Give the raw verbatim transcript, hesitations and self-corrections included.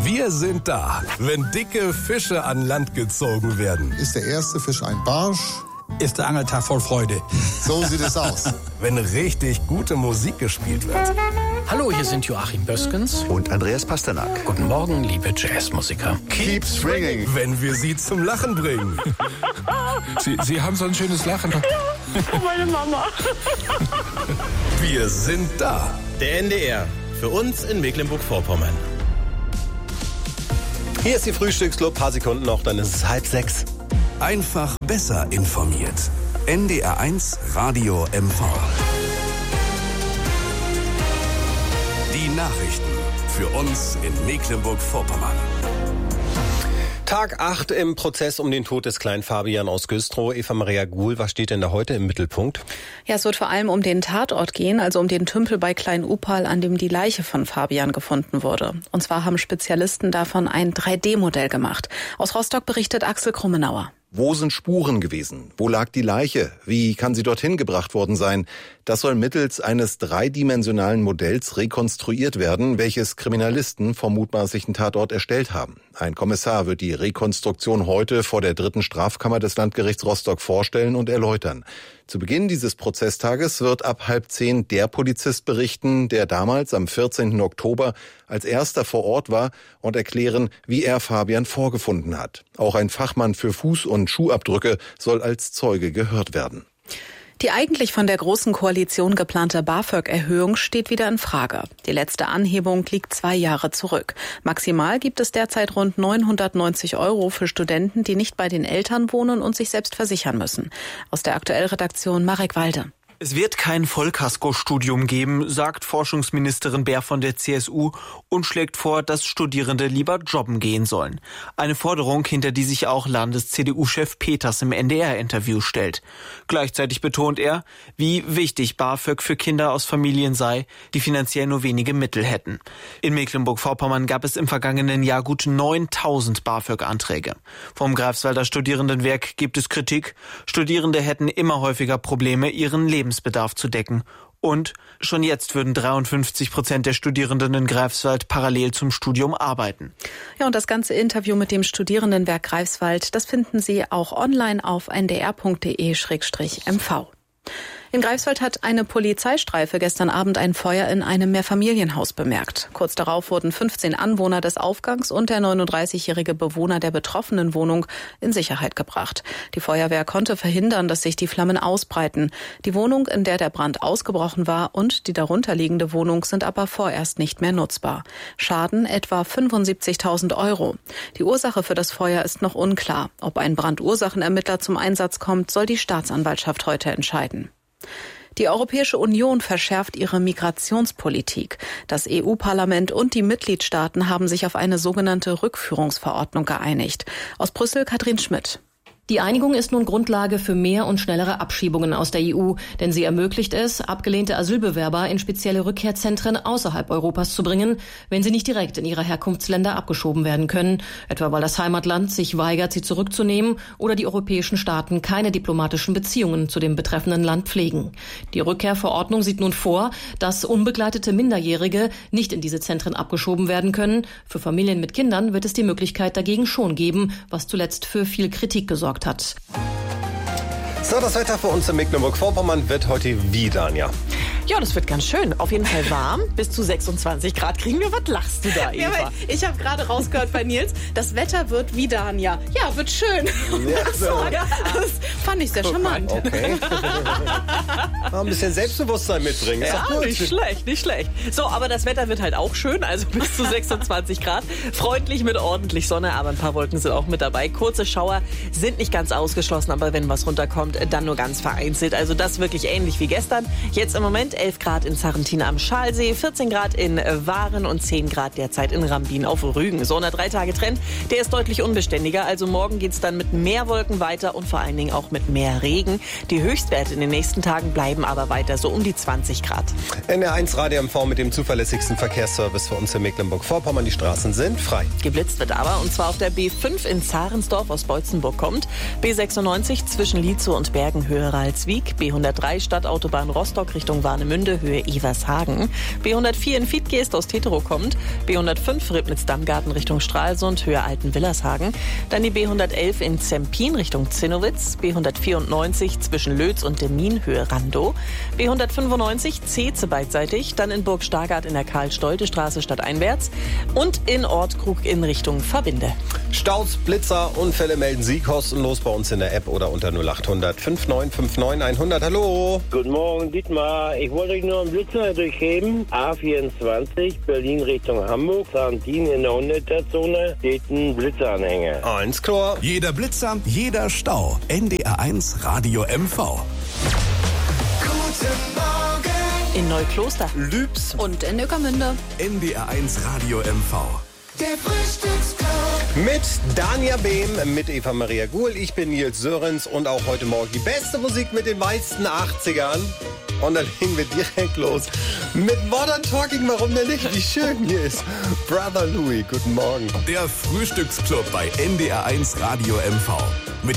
Wir sind da, wenn dicke Fische an Land gezogen werden. Ist der erste Fisch ein Barsch? Ist der Angeltag voll Freude. So sieht es aus. Wenn richtig gute Musik gespielt wird. Hallo, hier sind Joachim Böskens und Andreas Pasternak. Guten Morgen, liebe Jazzmusiker. Keep swinging. Wenn wir sie zum Lachen bringen. Sie, sie haben so ein schönes Lachen. Ja, meine Mama. Wir sind da. Der N D R. Für uns in Mecklenburg-Vorpommern. Hier ist die Frühstücksclub. Ein paar Sekunden noch, dann ist es halb sechs. Einfach besser informiert. N D R eins Radio M V. Die Nachrichten für uns in Mecklenburg-Vorpommern. Tag acht im Prozess um den Tod des kleinen Fabian aus Güstrow. Eva Maria Guhl, was steht denn da heute im Mittelpunkt? Ja, es wird vor allem um den Tatort gehen, also um den Tümpel bei Klein-Upal, an dem die Leiche von Fabian gefunden wurde. Und zwar haben Spezialisten davon ein drei D Modell gemacht. Aus Rostock berichtet Axel Krummenauer. Wo sind Spuren gewesen? Wo lag die Leiche? Wie kann sie dorthin gebracht worden sein? Das soll mittels eines dreidimensionalen Modells rekonstruiert werden, welches Kriminalisten vom mutmaßlichen Tatort erstellt haben. Ein Kommissar wird die Rekonstruktion heute vor der dritten Strafkammer des Landgerichts Rostock vorstellen und erläutern. Zu Beginn dieses Prozesstages wird ab halb zehn der Polizist berichten, der damals am vierzehnten Oktober als erster vor Ort war und erklären, wie er Fabian vorgefunden hat. Auch ein Fachmann für Fuß- und Schuhabdrücke soll als Zeuge gehört werden. Die eigentlich von der Großen Koalition geplante BAföG-Erhöhung steht wieder in Frage. Die letzte Anhebung liegt zwei Jahre zurück. Maximal gibt es derzeit rund neunhundertneunzig Euro für Studenten, die nicht bei den Eltern wohnen und sich selbst versichern müssen. Aus der Aktuellredaktion Marek Walde. Es wird kein Vollkaskostudium geben, sagt Forschungsministerin Baer von der C S U und schlägt vor, dass Studierende lieber jobben gehen sollen. Eine Forderung, hinter die sich auch Landes-C D U-Chef Peters im N D R-Interview stellt. Gleichzeitig betont er, wie wichtig BAföG für Kinder aus Familien sei, die finanziell nur wenige Mittel hätten. In Mecklenburg-Vorpommern gab es im vergangenen Jahr gut neuntausend BAföG-Anträge. Vom Greifswalder Studierendenwerk gibt es Kritik. Studierende hätten immer häufiger Probleme, ihren Lebensbedarf Bedarf zu decken. Und schon jetzt würden dreiundfünfzig Prozent der Studierenden in Greifswald parallel zum Studium arbeiten. Ja, und das ganze Interview mit dem Studierendenwerk Greifswald, das finden Sie auch online auf n d r punkt d e slash m v. In Greifswald hat eine Polizeistreife gestern Abend ein Feuer in einem Mehrfamilienhaus bemerkt. Kurz darauf wurden fünfzehn Anwohner des Aufgangs und der neununddreißigjährige Bewohner der betroffenen Wohnung in Sicherheit gebracht. Die Feuerwehr konnte verhindern, dass sich die Flammen ausbreiten. Die Wohnung, in der der Brand ausgebrochen war, und die darunterliegende Wohnung sind aber vorerst nicht mehr nutzbar. Schaden etwa fünfundsiebzigtausend Euro. Die Ursache für das Feuer ist noch unklar. Ob ein Brandursachenermittler zum Einsatz kommt, soll die Staatsanwaltschaft heute entscheiden. Die Europäische Union verschärft ihre Migrationspolitik. Das E U-Parlament und die Mitgliedstaaten haben sich auf eine sogenannte Rückführungsverordnung geeinigt. Aus Brüssel Katrin Schmidt. Die Einigung ist nun Grundlage für mehr und schnellere Abschiebungen aus der E U, denn sie ermöglicht es, abgelehnte Asylbewerber in spezielle Rückkehrzentren außerhalb Europas zu bringen, wenn sie nicht direkt in ihre Herkunftsländer abgeschoben werden können, etwa weil das Heimatland sich weigert, sie zurückzunehmen oder die europäischen Staaten keine diplomatischen Beziehungen zu dem betreffenden Land pflegen. Die Rückkehrverordnung sieht nun vor, dass unbegleitete Minderjährige nicht in diese Zentren abgeschoben werden können. Für Familien mit Kindern wird es die Möglichkeit dagegen schon geben, was zuletzt für viel Kritik gesorgt hat. So, das Wetter für uns in Mecklenburg-Vorpommern wird heute wie, Danja? Ja, das wird ganz schön. Auf jeden Fall warm. Bis zu sechsundzwanzig Grad kriegen wir. Was lachst du da, Eva? Ja, ich habe gerade rausgehört bei Nils, das Wetter wird wie Danja. Ja, wird schön. Ja, so. Ja, das fand ich sehr charmant. Okay. Mal ein bisschen Selbstbewusstsein mitbringen. Ist Ja, doch gut. nicht schlecht, nicht schlecht. So, aber das Wetter wird halt auch schön, also bis zu sechsundzwanzig Grad. Freundlich mit ordentlich Sonne, aber ein paar Wolken sind auch mit dabei. Kurze Schauer sind nicht ganz ausgeschlossen, aber wenn was runterkommt, dann nur ganz vereinzelt. Also das wirklich ähnlich wie gestern. Jetzt im Moment elf Grad in Sarrentin am Schalsee, vierzehn Grad in Waren und zehn Grad derzeit in Rambin auf Rügen. So ein Drei-Tage-Trend, der ist deutlich unbeständiger. Also morgen geht's dann mit mehr Wolken weiter und vor allen Dingen auch mit mehr Regen. Die Höchstwerte in den nächsten Tagen bleiben aber weiter so um die zwanzig Grad. N R eins Radio M V mit dem zuverlässigsten Verkehrsservice für uns in Mecklenburg-Vorpommern. Die Straßen sind frei. Geblitzt wird aber, und zwar auf der B fünf in Zarensdorf aus Beutzenburg kommt, B sechsundneunzig zwischen Lietzow und Bergen Höhere Halswig, B hundertdrei Stadtautobahn Rostock Richtung Warnemünde Warnemünde, Höhe Evershagen. B hundertvier in Fiedgeest aus Tetero kommt. B hundertfünf Ribnitz-Dammgarten Richtung Stralsund, Höhe Altenwillershagen. Dann die B hundertelf in Zempin Richtung Zinnowitz. B hundertvierundneunzig zwischen Lötz und Demmin, Höhe Randow. B hundertfünfundneunzig Zeze beidseitig. Dann in Burg Stargard in der Karl-Stolte-Straße stadteinwärts. Und in Ortkrug in Richtung Verbinde. Staus, Blitzer, Unfälle melden Sie kostenlos bei uns in der App oder unter null acht hundert fünfundneunzig neunundfünfzig hundert. Hallo. Guten Morgen, Dietmar. Ich wollte euch nur einen Blitzer durchgeben. A vierundzwanzig, Berlin Richtung Hamburg. Sarantin in der hunderter-Zone steht ein Blitzeranhänger. Eins klar. Jeder Blitzer, jeder Stau. N D R eins Radio M V. Guten Morgen. In Neukloster. Lübs. Und in Ueckermünde. N D R eins Radio M V. Der Frühstücksclub. Mit Danja Behm, mit Eva Maria Guhl. Ich bin Nils Sörenz und auch heute Morgen die beste Musik mit den meisten achtzigern. Und dann legen wir direkt los mit Modern Talking. Warum denn nicht? Wie schön hier ist. Brother Louie, guten Morgen. Der Frühstücksclub bei N D R eins Radio M V. Mit